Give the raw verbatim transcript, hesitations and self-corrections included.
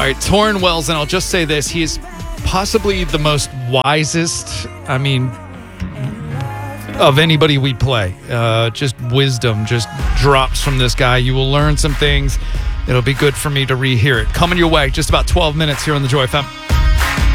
right, Torrin Wells, and I'll just say this. He is possibly the most wisest, I mean, of anybody we play. Uh, just wisdom just drops from this guy. You will learn some things. It'll be good for me to rehear it. Coming your way, just about twelve minutes here on the Joy F M.